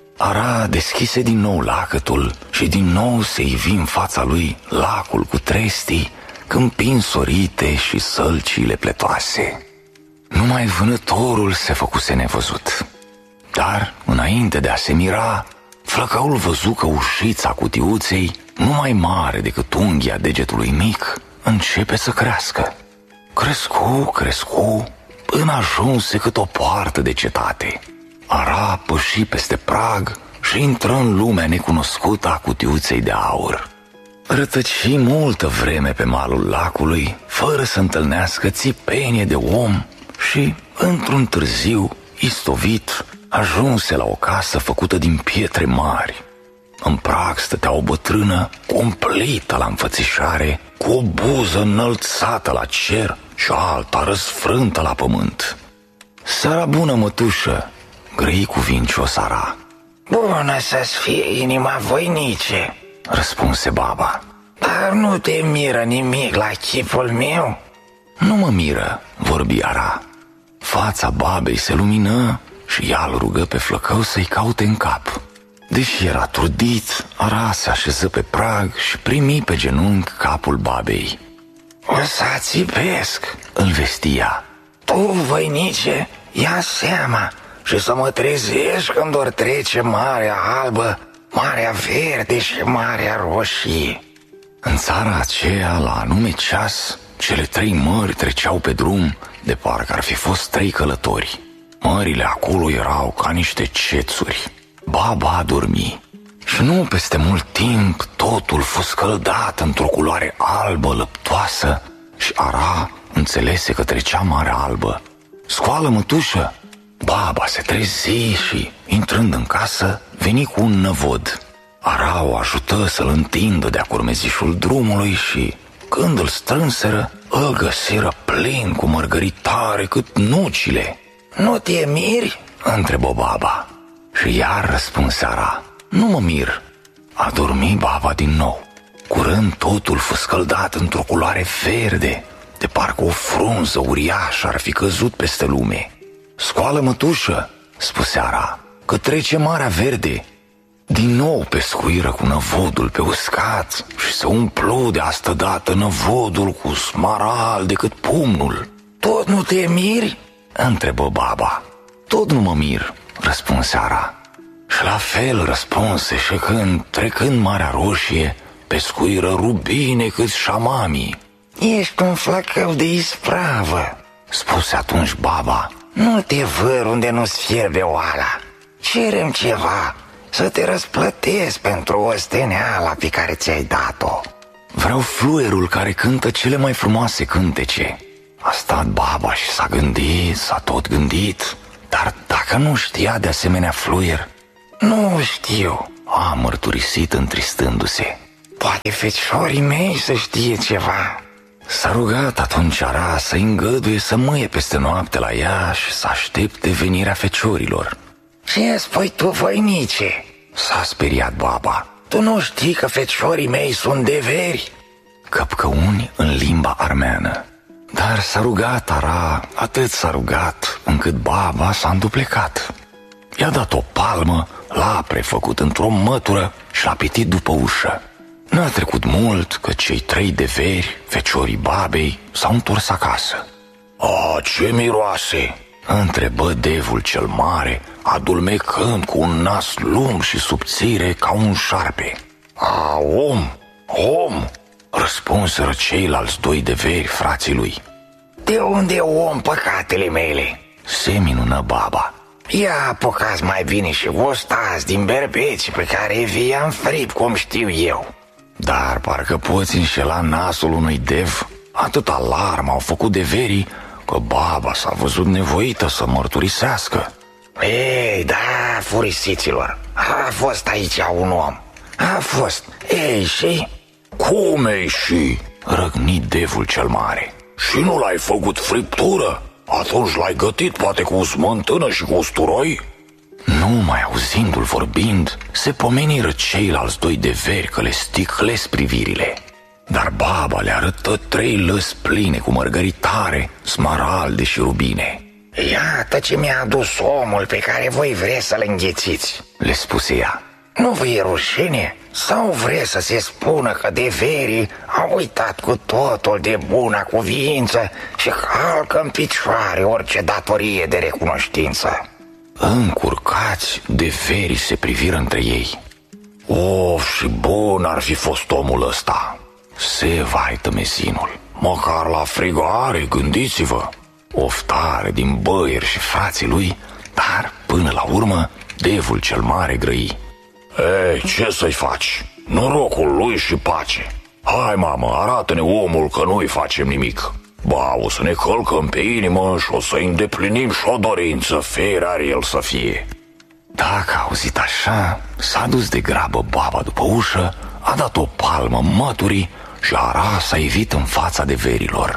Ara deschise din nou lacătul și din nou se ivi în fața lui lacul cu trestii, câmpii însorite și sălcile pletoase. Numai vânătorul se făcuse nevăzut. Dar, înainte de a se mira, flăcăul văzu că ușița cutiuței, nu mai mare decât unghia degetului mic, începe să crească. Crescu, crescu, până ajunse cât o poartă de cetate. Ara păși peste prag și intră în lumea necunoscută a cutiuței de aur. Rătăci multă vreme pe malul lacului, fără să întâlnească țipenie de om și, într-un târziu, istovit, ajunse la o casă făcută din pietre mari. În prag stătea o bătrână, cumplită la înfățișare, cu o buză înălțată la cer și alta răsfrântă la pământ. „Seara bună, mătușă!" grăi cuvincios Ara. „Bună să-ți fie inima, voinice!" răspunse baba. „Dar nu te miră nimic la chipul meu?" „Nu mă miră," vorbi Ara. Fața babei se lumină și ea îl rugă pe flăcău să-i caute în cap. Deși era trudit, Ara se așeză pe prag și primi pe genunchi capul babei. „O să țipesc," îl vestia. „Tu, voinice, ia seama și să mă trezești când ori trece Marea Albă, Marea Verde și Marea Roșie." În țara aceea, la anume ceas, cele trei mări treceau pe drum, de parcă ar fi fost trei călători. Mările acolo erau ca niște cețuri. Baba a dormit și nu peste mult timp totul fu scăldat într-o culoare albă lăptoasă și Ara înțelese că trecea Marea Albă. „Scoală, mătușă!" Baba se trezi și, intrând în casă, veni cu un năvod. Ara o ajută să-l întindă de-a curmezișul drumului și, când îl strânseră, îl găsiră plin cu mărgăritare cât nucile. „Nu te miri?" întrebă baba. Și iar răspunse Ara. „Nu mă mir." A dormit baba din nou. Curând totul fu scăldat într-o culoare verde, de parcă o frunză uriașă ar fi căzut peste lume. „Scoală, mătușă!" spuse Ara, „că trece Marea Verde." Din nou pescuiră cu năvodul pe uscat și se umplu de asta dată năvodul cu smaral decât pumnul. „Tot nu te miri?" întrebă baba. „Tot nu mă mir," răspunse Ara. Și la fel răspunse și când, trecând Marea Roșie, pescuiră rubine cât șamamii. „Ești un flăcău de ispravă," spuse atunci baba. „Nu te văr unde nu-ți fierbe oala. Cerem ceva, să te răsplătesc pentru osteneala pe care ți-ai dat-o. Vreau fluierul care cântă cele mai frumoase cântece. A stat baba și s-a gândit, s-a tot gândit. Dar dacă nu știa de asemenea fluier? Nu știu, a mărturisit întristându-se. Poate feciorii mei să știe ceva. S-a rugat atunci Ara să îngăduie să mâie peste noapte la ea și să aștepte venirea feciorilor. Ce spui tu, voinice? S-a speriat baba. Tu nu știi că feciorii mei sunt deveri? Căpcăuni în limba armeană. Dar s-a rugat Ara, atât s-a rugat, încât baba s-a înduplecat. I-a dat o palmă, l-a prefăcut într-o mătură și l-a pitit după ușă. N-a trecut mult că cei trei deveri, feciorii babei, s-au întors acasă. A, ce miroase? Întrebă devul cel mare, adulmecând cu un nas lung și subțire ca un șarpe. A, om, om, răspunseră ceilalți doi deveri, frații lui. De unde om, păcatele mele? Se minună baba. Ia apucați mai bine și gustați din berbeci pe care vi am frip, cum știu eu. Dar parcă poți înșela nasul unui dev. Atâta alarmă au făcut deverii că baba s-a văzut nevoită să mărturisească. Ei, da, furisiților, a fost aici un om. A fost. Ei, și? Cum ei și? Răgni devul cel mare. Și nu l-ai făcut friptură? Atunci l-ai gătit poate cu smântână și cu usturoi? Numai auzindu-l vorbind, se pomeniră ceilalți doi deveri că le sticlesc privirile. Dar baba le arătă trei lăzi pline cu mărgăritare, smaralde și rubine. Iată ce mi-a adus omul pe care voi vreți să-l înghețiți, le spuse ea. Nu vă e rușine? Sau vreți să se spună că deverii au uitat cu totul de buna cuviință și calcă în picioare orice datorie de recunoștință? Încurcați, deverii se priviră între ei. Of, și bun ar fi fost omul ăsta, se vaită mesinul. Măcar la frigare, gândiți-vă. Oftare din băieri și frații lui, dar până la urmă devul cel mare grăi. Ei, ce să-i faci? Norocul lui și pace. Hai, mamă, arată-ne omul că nu-i facem nimic. Ba, o să ne călcăm pe inimă și o să-i îndeplinim și o dorință, fere ar el să fie. Dacă a auzit așa, s-a dus de grabă baba după ușă, a dat o palmă măturii și Ara s-a ivit în fața deverilor.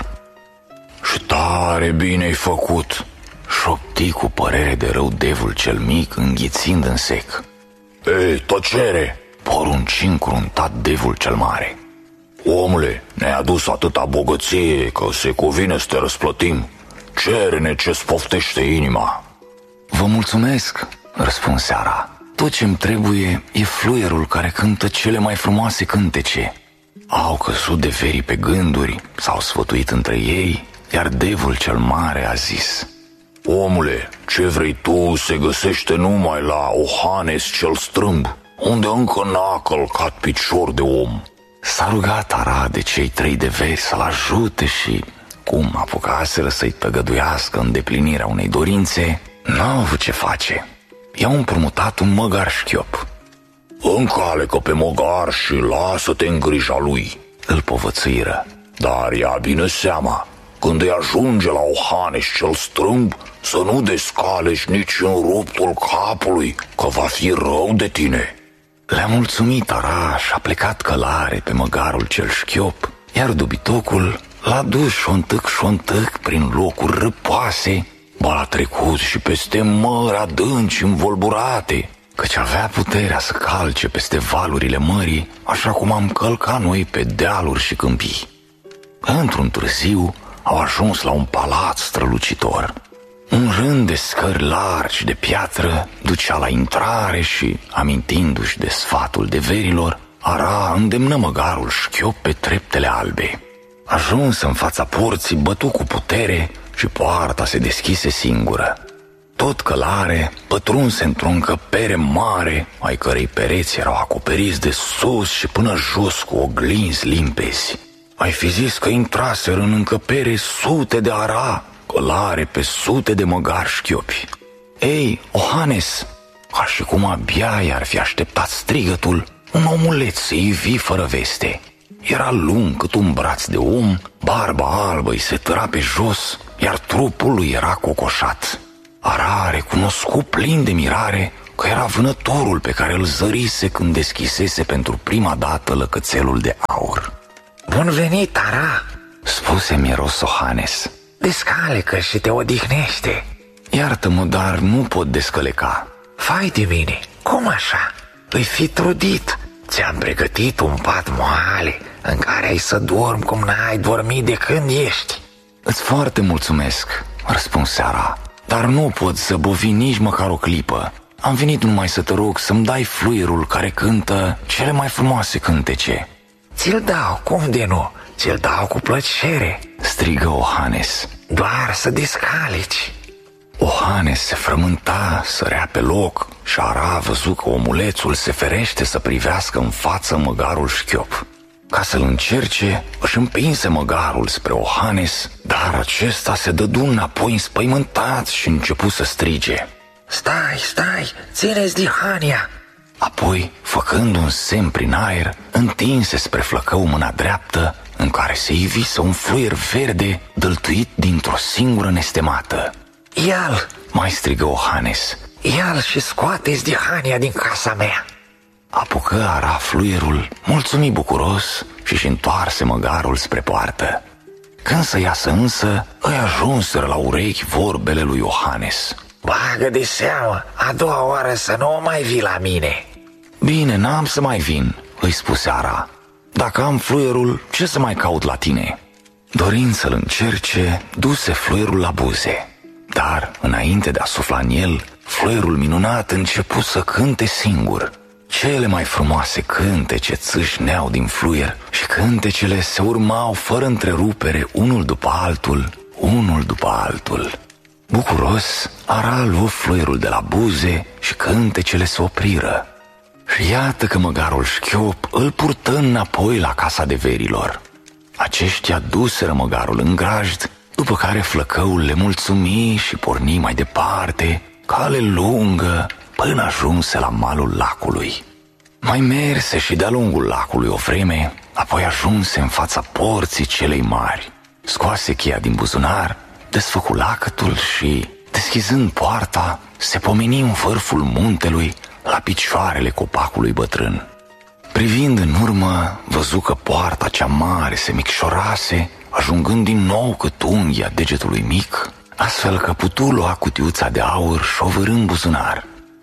Și tare bine ai făcut, șopti cu părere de rău devul cel mic, înghițind în sec. Ei, tăcere, porunci încruntat devul cel mare. Omule, ne-ai adus atâta bogăție că se cuvine să te răsplătim. Cere-ne ce-ți poftește inima. Vă mulțumesc, răspunse Ara. Tot ce-mi trebuie e fluierul care cântă cele mai frumoase cântece. Au căzut deverii pe gânduri, s-au sfătuit între ei, iar devul cel mare a zis: Omule, ce vrei tu se găsește numai la Ohanes cel strâmb, unde încă n-a călcat picior de om. S-a rugat Ara de cei trei deveri să-l ajute și, cum apucaseră să-i tăgăduiască îndeplinirea unei dorințe, n-au avut ce face. I-au împrumutat un măgar șchiop. Încalecă pe măgar și lasă-te în grija lui, îl povățuiră. Dar ia bine seama, când îi ajunge la Ohanes cel strâmb, să nu descalești nici în ruptul capului, că va fi rău de tine. Le-a mulțumit Ara și a plecat călare pe măgarul cel șchiop, iar dobitocul l-a dus șontâc șontâc prin locuri răpoase, ba l-a trecut și peste mări adânci învolburate, căci avea puterea să calce peste valurile mării, așa cum am călcat noi pe dealuri și câmpii. Într-un târziu au ajuns la un palat strălucitor. Un rând de scări largi de piatră ducea la intrare și, amintindu-și de sfatul deverilor, Ara îndemnă măgarul șchiop pe treptele albe. Ajuns în fața porții, bătu cu putere și poarta se deschise singură. Tot călare pătrunse într-o încăpere mare, ai cărei pereți erau acoperiți de sus și până jos cu oglinzi limpezi. Ai fi zis că intraseră în încăpere sute de Ara, călare pe sute de măgari șchiopi. Ei, Ohanes, ca și cum abia i-ar fi așteptat strigătul, un omuleț ivi fără veste. Era lung cât un braț de om, barba albă îi se tăra pe jos, iar trupul lui era cocoșat. Ara recunoscu plin de mirare că era vânătorul pe care îl zărise când deschisese pentru prima dată lăcățelul de aur. Bun venit, Ara, spuse miros Ohanes. Descalecă și te odihnește. Iartă-mă, dar nu pot descăleca. Vai de mine, cum așa? Îi fi trudit. Ți-am pregătit un pat moale în care ai să dormi cum n-ai dormit de când ești. Îți foarte mulțumesc, răspunse Ara, dar nu pot să bovi nici măcar o clipă. Am venit numai să te rog să-mi dai fluierul care cântă cele mai frumoase cântece. Ți-l dau, cum de nu? Ți-l dau cu plăcere, strigă Ohanes. Doar să descalici. Ohanes se frământa, sărea pe loc și Ara a văzut că omulețul se ferește să privească în față măgarul șchiop. Ca să-l încerce, își împinse măgarul spre Ohanes, dar acesta se dădu înapoi înspăimântat și începu să strige. Stai, stai, ține-ți dihania! Apoi, făcând un semn prin aer, întinse spre flăcău mâna dreaptă, în care se ivise un fluier verde dăltuit dintr-o singură nestemată. Ia-l, mai strigă Ohanes. Ia-l și scoate-ți dihania din casa mea. Apucă Ara fluierul, mulțumi bucuros și-și întoarse măgarul spre poartă. Când să iasă însă, îi ajunseră la urechi vorbele lui Ohanes. Bagă de seamă, a doua oară să nu o mai vii la mine. Bine, n-am să mai vin, îi spuse Ara. Dacă am fluierul, ce să mai caut la tine? Dorind să-l încerce, duse fluierul la buze. Dar, înainte de a sufla în el, fluierul minunat începu să cânte singur. Cele mai frumoase cântece țâșneau din fluier și cântecele se urmau fără întrerupere unul după altul, unul după altul. Bucuros, Ara luă fluierul de la buze și cântecele se opriră. Și iată că măgarul șchiop îl purtă înapoi la casa de verilor. Aceștia duseră măgarul în grajd, după care flăcăul le mulțumi și porni mai departe, cale lungă, până ajunse la malul lacului. Mai merse și de-a lungul lacului o vreme, apoi ajunse în fața porții celei mari. Scoase cheia din buzunar, desfăcu lacătul și, deschizând poarta, se pomeni în vârful muntelui, la picioarele copacului bătrân. Privind în urmă, văzu că poarta cea mare se micșorase, ajungând din nou cât unghia degetului mic, astfel că putu lua cutiuța de aur și o vârâ în buzunar.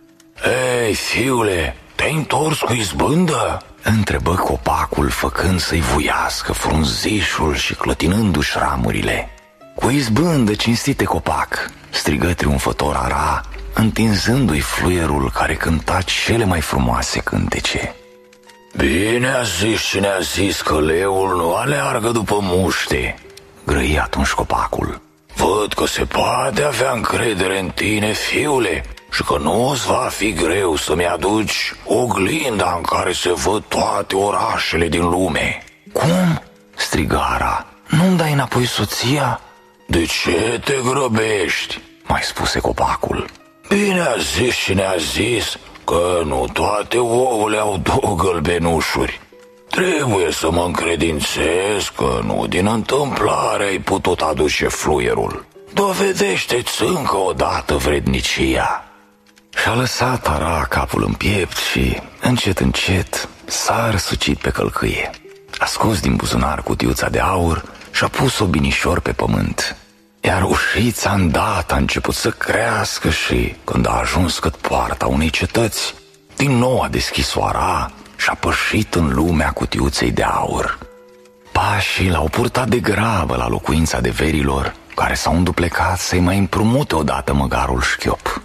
Ei, fiule, te-ai întors cu izbândă? Întrebă copacul, făcând să-i vuiască frunzișul și clătinându-și ramurile. Cu izbândă, cinstite copac, strigă triumfător Ara, întinzându-i fluierul care cânta cele mai frumoase cântece. Bine a zis cine a zis că leul nu aleargă după muște, grăi atunci copacul. Văd că se poate avea încredere în tine, fiule, și că nu îți va fi greu să-mi aduci oglinda în care se văd toate orașele din lume. Cum? Strigă Ara. Nu-mi dai înapoi soția? De ce te grăbești? Mai spuse copacul. Bine a zis cine a zis că nu toate ouăle au două gălbenușuri. Trebuie să mă încredințez că nu din întâmplare ai putut aduce fluierul. Dovedește-ți încă o dată vrednicia. Și-a lăsat Ara capul în piept și, încet, încet, s-a răsucit pe călcâie. A scos din buzunar cutiuța de aur și a pus-o binișor pe pământ. Iar ușița îndată a început să crească și, când a ajuns cât poarta unei cetăți, din nou a deschis-o Ara și a pășit în lumea cutiuței de aur. Pașii l-au purtat de grabă la locuința de verilor, care s-au înduplecat să-i mai împrumute odată măgarul șchiop.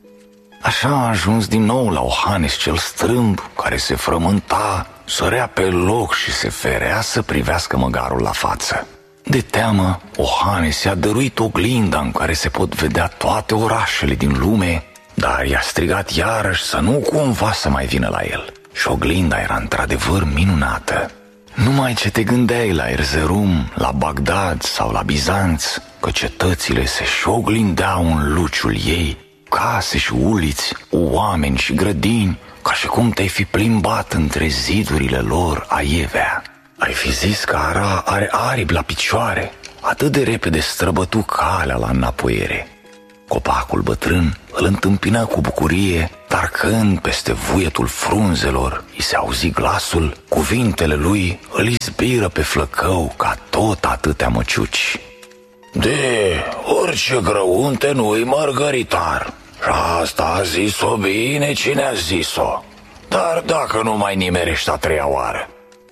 Așa a ajuns din nou la Ohanes cel strâmb, care se frământa, sărea pe loc și se ferea să privească măgarul la față. De teamă, Ohanes i-a dăruit oglinda în care se pot vedea toate orașele din lume, dar i-a strigat iarăși să nu cumva să mai vină la el. Și oglinda era într-adevăr minunată. Numai ce te gândeai la Erzerum, la Bagdad sau la Bizanț, că cetățile se și oglindeau în luciul ei, case și uliți, oameni și grădini, ca și cum te-ai fi plimbat între zidurile lor aievea. Ai fi zis că Ara are aripi la picioare, atât de repede străbătu calea la înapoiere. Copacul bătrân îl întâmpină cu bucurie, dar când peste vuietul frunzelor îi se auzi glasul, cuvintele lui îl izbiră pe flăcău ca tot atâtea măciuci. De orice grăunte nu-i mărgăritar. Și asta a zis-o bine cine a zis-o. Dar dacă nu mai nimerești a treia oară.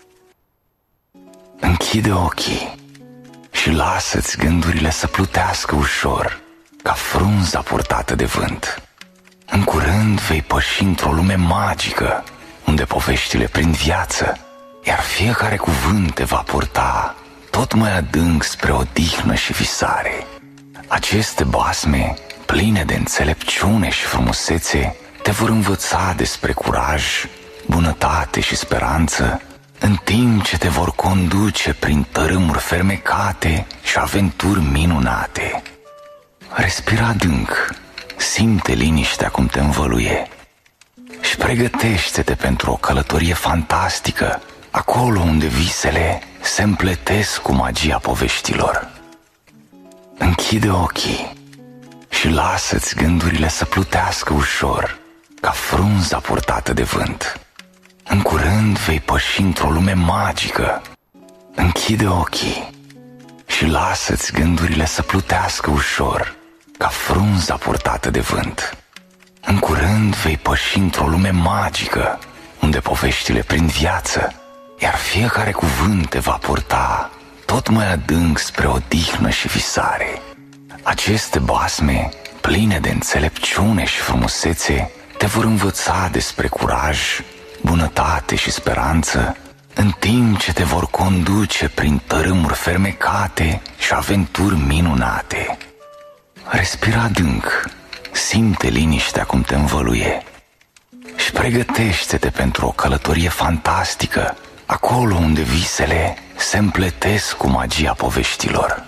Închide ochii și lasă-ți gândurile să plutească ușor, ca frunza purtată de vânt. În curând vei păși într-o lume magică, unde poveștile prind viață, iar fiecare cuvânt te va purta tot mai adânc spre odihnă și visare. Aceste basme, pline de înțelepciune și frumusețe, te vor învăța despre curaj, bunătate și speranță, în timp ce te vor conduce prin tărâmuri fermecate și aventuri minunate. Respira adânc, simte liniștea cum te învăluie și pregătește-te pentru o călătorie fantastică, acolo unde visele se împletesc cu magia poveștilor. Închide ochii și lasă-ți gândurile să plutească ușor, ca frunza purtată de vânt. În curând vei păși într-o lume magică. Închide ochii și lasă-ți gândurile să plutească ușor, ca frunza purtată de vânt. În curând vei păși într-o lume magică, unde poveștile prind viață, iar fiecare cuvânt te va purta tot mai adânc spre odihnă și visare. Aceste basme, pline de înțelepciune și frumusețe, te vor învăța despre curaj, bunătate și speranță, în timp ce te vor conduce prin tărâmuri fermecate și aventuri minunate. Respira adânc, simte liniștea cum te învăluie și pregătește-te pentru o călătorie fantastică, acolo unde visele se împletesc cu magia poveștilor.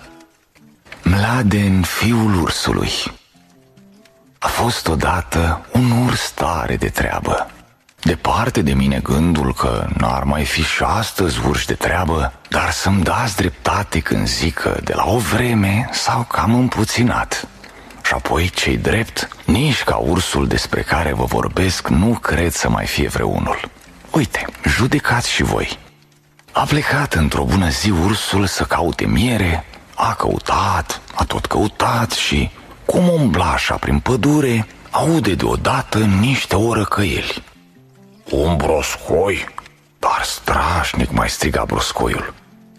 Mladen, fiul ursului. A fost odată un urs tare de treabă. Departe de mine gândul că n-ar mai fi și astăzi urși de treabă, dar să-mi dați dreptate când zic că de la o vreme s-au cam împuținat. Și apoi, ce-i drept, nici ca ursul despre care vă vorbesc nu cred să mai fie vreunul. Uite, judecați și voi. A plecat într-o bună zi ursul să caute miere, a căutat, a tot căutat și, cum umbla așa prin pădure, aude deodată niște orăcăieli. Un broscoi? Dar strașnic mai striga broscoiul.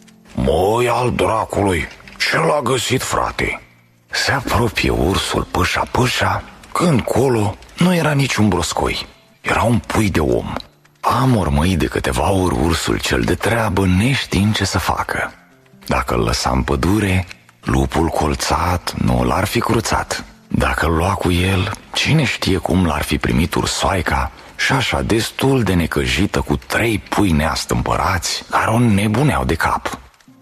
Măi al dracului, ce l-a găsit, frate? Se apropie ursul pâșa-pâșa, când colo nu era niciun broscoi, era un pui de om. A mormăit de câteva ori ursul cel de treabă, neștiind ce să facă. Dacă îl lăsa în pădure, lupul colțat nu l-ar fi cruțat. Dacă îl lua cu el, cine știe cum l-ar fi primit ursoaica, și așa destul de necăjită cu trei pui neastâmpărați care o nebuneau de cap.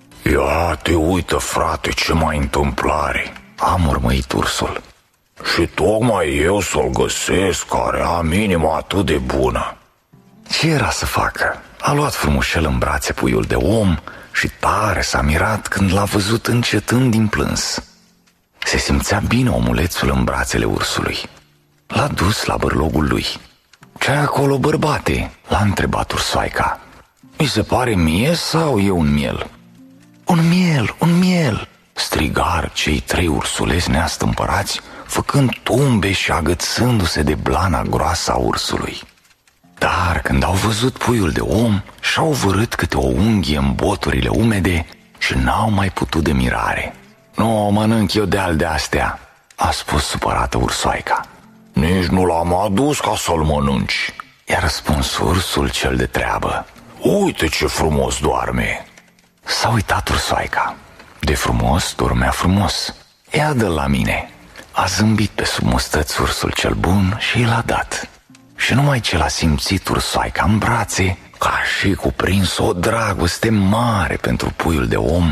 Ia te uită, frate, ce mai întâmplare, a mormăit ursul. Și tocmai eu să-l găsesc care am inima atât de bună. Ce era să facă? A luat frumușel în brațe puiul de om și tare s-a mirat când l-a văzut încetând din plâns. Se simțea bine omulețul în brațele ursului. L-a dus la bărlogul lui. Ce-ai acolo, bărbate? L-a întrebat ursoaica. Mi se pare mie sau e un miel? Un miel, un miel, strigar cei trei ursuleți neastâmpărați, făcând tumbe și agățându-se de blana groasă a ursului. Dar când au văzut puiul de om, și-au vărât câte o unghie în boturile umede și n-au mai putut de mirare. Nu o mănânc eu de-al de astea, a spus supărată ursoaica. Nici nu l-am adus ca să-l mănânci, i-a răspuns ursul cel de treabă. Uite ce frumos doarme. S-a uitat ursoaica. De frumos dormea frumos. Ia dă-l la mine. A zâmbit pe sub mustăți ursul cel bun și l-a dat. Și numai ce l-a simțit ursoaica în brațe, ca și cuprins o dragoste mare pentru puiul de om,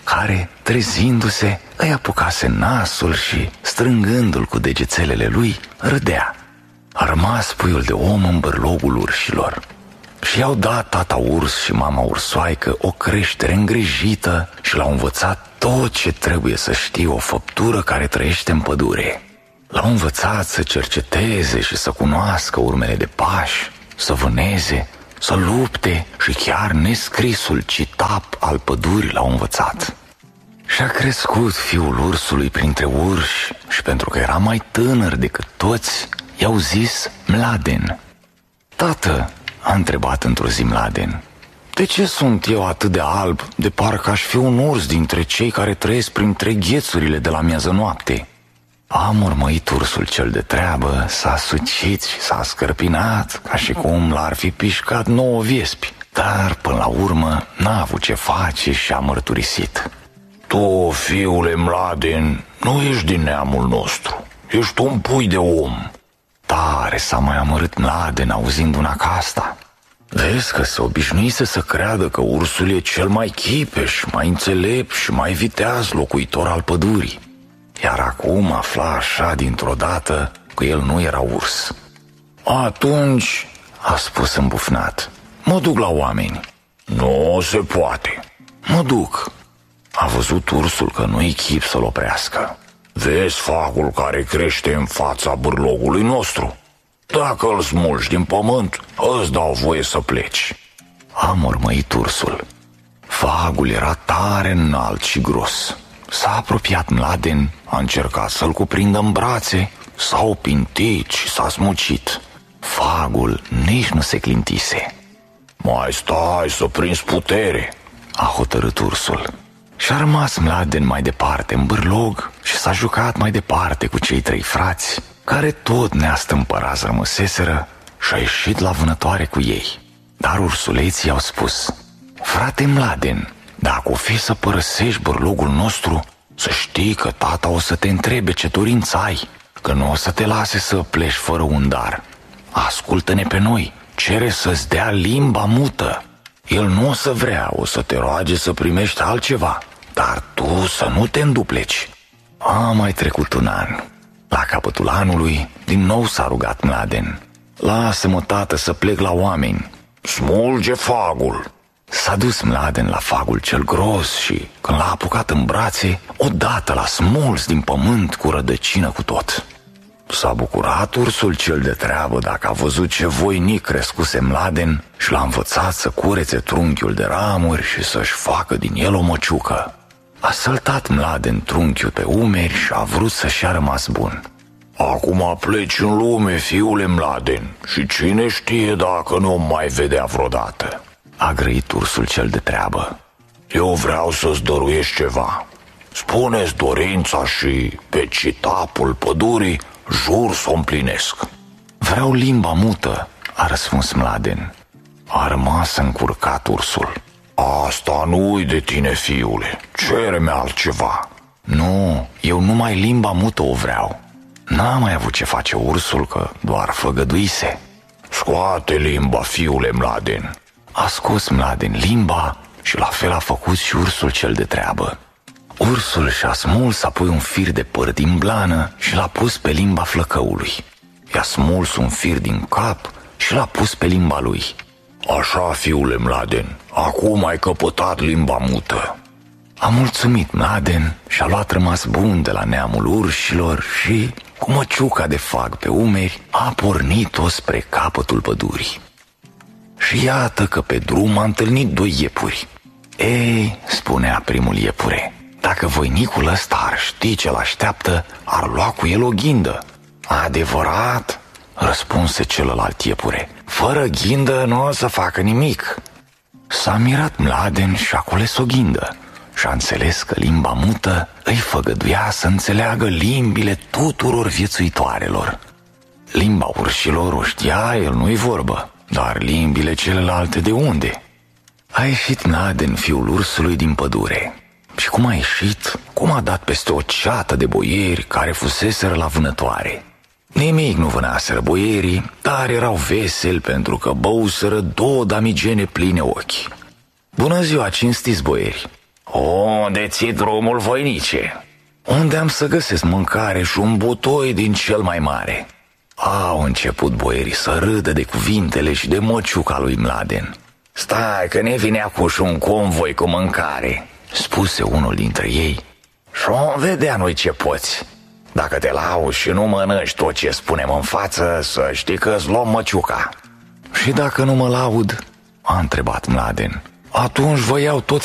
care, trezindu-se, îi apucase nasul și, strângându-l cu degețelele lui, râdea. A rămas puiul de om în bărlogul urșilor și i-au dat tata urs și mama ursoaică o creștere îngrijită și l-au învățat tot ce trebuie să știe o făptură care trăiește în pădure. L-au învățat să cerceteze și să cunoască urmele de pași, să vâneze, să lupte și chiar nescrisul citap al pădurii l-au învățat. Și-a crescut fiul ursului printre urși și pentru că era mai tânăr decât toți, i-au zis Mladen. Tată, a întrebat într-o zi Mladen, de ce sunt eu atât de alb, de parcă aș fi un urs dintre cei care trăiesc printre ghețurile de la miază noapte? A mormăit ursul cel de treabă, s-a sucit și s-a scărpinat, ca și cum l-ar fi pișcat nouă viespi. Dar, până la urmă, n-a avut ce face și a mărturisit. Tu, fiule Mladen, nu ești din neamul nostru, ești un pui de om. Tare s-a mai amărât Mladen auzind una ca asta. Vezi că se obișnuise să creadă că ursul e cel mai chipeș, mai înțelept și mai viteaz locuitor al pădurii. Iar acum afla așa dintr-o dată că el nu era urs. Atunci, a spus îmbufnat, mă duc la oameni. Nu se poate. Mă duc. A văzut ursul că nu-i chip să-l oprească. Vezi fagul care crește în fața bârlogului nostru? Dacă îl smulgi din pământ, îți dau voie să pleci. A mormăit ursul. Fagul era tare înalt și gros. S-a apropiat Mladen, a încercat să-l cuprindă în brațe, s-a opintit și s-a smucit. Fagul nici nu se clintise. Mai stai să prinzi putere, a hotărât ursul. Și-a rămas Mladen mai departe în bârlog și s-a jucat mai departe cu cei trei frați, care tot neastâmpărați rămăseseră, și a ieșit la vânătoare cu ei. Dar ursuleții i-au spus, frate Mladen, dacă o fi să părăsești bârlogul nostru, să știi că tata o să te întrebe ce dorință ai, că nu o să te lase să pleci fără un dar. Ascultă-ne pe noi, cere să-ți dea limba mută. El nu o să vrea, o să te roage să primești altceva, dar tu să nu te îndupleci. A mai trecut un an. La capătul anului, din nou s-a rugat Mladen. Lasă-mă, tată, să plec la oameni. Smulge fagul. S-a dus Mladen la fagul cel gros și, când l-a apucat în brațe, odată l-a smuls din pământ cu rădăcină cu tot. S-a bucurat ursul cel de treabă dacă a văzut ce voinic crescuse Mladen și l-a învățat să curețe trunchiul de ramuri și să-și facă din el o măciucă. A săltat Mladen trunchiul pe umeri și a vrut să-și a rămas bun. Acum pleci în lume, fiule Mladen, și cine știe dacă nu o mai vedea vreodată, a grăit ursul cel de treabă. Eu vreau să-ți dăruiești ceva. Spune-ți dorința și, pe citapul pădurii, jur să o împlinesc. Vreau limba mută, a răspuns Mladen. A rămas încurcat ursul. Asta nu-i de tine, fiule, cere-mi altceva. Nu, eu numai limba mută o vreau. N-a mai avut ce face ursul, că doar făgăduise. Scoate limba, fiule Mladen. A scos Mladen limba și la fel a făcut și ursul cel de treabă. Ursul și-a smuls apoi un fir de păr din blană și l-a pus pe limba flăcăului. I-a smuls un fir din cap și l-a pus pe limba lui. Așa, fiule Mladen, acum ai căpătat limba mută. A mulțumit Mladen și a luat rămas bun de la neamul urșilor și, cu măciuca de fag pe umeri, a pornit-o spre capătul pădurii. Și iată că pe drum a întâlnit doi iepuri. Ei, spunea primul iepure, dacă voinicul ăsta ar ști ce l-așteaptă, ar lua cu el o ghindă. Adevărat, răspunse celălalt iepure, fără ghindă nu o să facă nimic. S-a mirat Mladen și a cules o ghindă și a înțeles că limba mută îi făgăduia să înțeleagă limbile tuturor viețuitoarelor. Limba urșilor o știa, el nu-i vorbă, dar limbile celelalte de unde? A ieșit Mladen, fiul ursului, din pădure. Și cum a ieșit, cum a dat peste o ceată de boieri care fuseseră la vânătoare. Nimic nu vânaseră boierii, dar erau veseli pentru că băuseră două damigene pline ochi. Bună ziua, cinstiți boieri! Unde ți drumul, voinice? Unde am să găsesc mâncare și un butoi din cel mai mare? Au început boierii să râdă de cuvintele și de mociuca lui Mladen. Stai că ne vine acum și un convoi cu mâncare, spuse unul dintre ei. Și vom vedea noi ce poți. Dacă te lauzi și nu mănânci tot ce spunem în față, să știi că îți luăm măciuca. Și dacă nu mă laud? A întrebat Mladen. Atunci vă iau tot